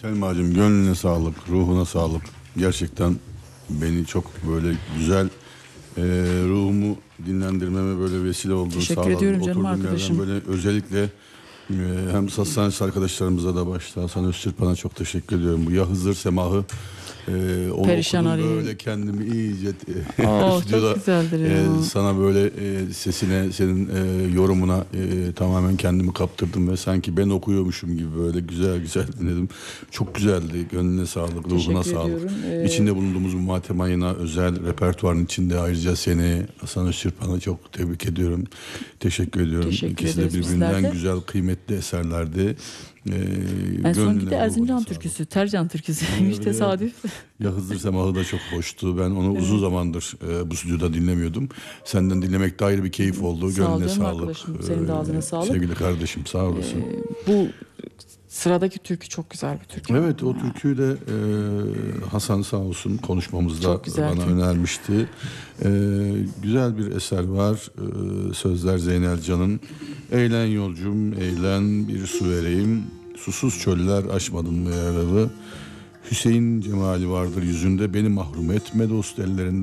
Selma'cığım, gönlüne sağlık, ruhuna sağlık. Gerçekten beni çok böyle güzel, ruhumu dinlendirmeme böyle vesile oldu. Teşekkür ediyorum canım Oturduğum arkadaşım. yerden böyle özellikle hem Sassanesi arkadaşlarımıza da başta Hasan Özçırpan'a çok teşekkür ediyorum. Bu Ya Hızır Semahı onu Perişan okudum, arayı. böyle kendimi iyice Çok güzeldir ya. sana böyle sesine, senin yorumuna tamamen kendimi kaptırdım ve sanki ben okuyormuşum gibi böyle güzel güzel dinledim. Çok güzeldi. Gönlüne sağlık, ruhuna Teşekkür sağlık. ediyorum. İçinde bulunduğumuz bu Matem ayına özel repertuarın içinde ayrıca seni, Hasan Özçırpan'a çok tebrik ediyorum. Teşekkür ediyorum. Teşekkür İkisi de ederiz birbirinden bizler de. güzel, kıymetli eserlerdi. En son Gönlüne, bir de Erzincan ruhuna türküsü, Tercan türküsüymüş Evet. tesadüf. Ya Hızır Semahı da çok hoştu. Ben onu uzun zamandır bu stüdyoda dinlemiyordum. Senden dinlemek de ayrı bir keyif oldu. Sağ ol Gönlüne canım sağlık. arkadaşım. Senin de ağzına sağlık. Sevgili kardeşim, sağ olasın. Bu sıradaki türkü çok güzel bir türkü. Evet, o türküyü de Hasan sağ olsun konuşmamızda Çok güzel bana türkü. önermişti. Güzel bir eser var. Sözler Zeynel Can'ın. Eğlen yolcum, eğlen bir su vereyim. Susuz çöller aşmadın mı yaralı. Hüseyin cemali vardır yüzünde, beni mahrum etme dost ellerinde.